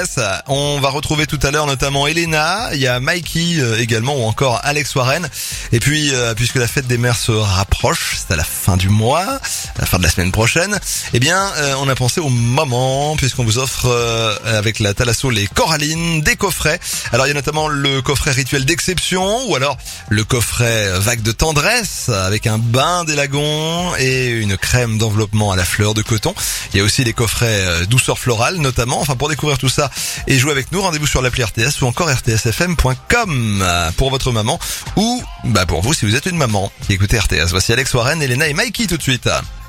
On va retrouver tout à l'heure notamment Elena, il y a Mikey également ou encore Alex Warren. Et puis puisque la fête des mères se rapproche, c'est à la fin du mois, à la fin de la semaine prochaine, eh bien on a pensé aux mamans puisqu'on vous offre avec la Thalasso les Corallines, des coffrets. Alors il y a notamment le coffret rituel d'exception ou alors le coffret vague de tendresse avec un bain d'élagon et une crème d'enveloppement à la fleur de coton. Il y a aussi les coffrets douceur florale notamment. Enfin pour découvrir tout ça et jouer avec nous, rendez-vous sur l'appli RTS ou encore rtsfm.com pour votre maman ou pour vous si vous êtes une maman qui écoutez RTS. Voici Alex Warren, Elena et Mikey tout de suite.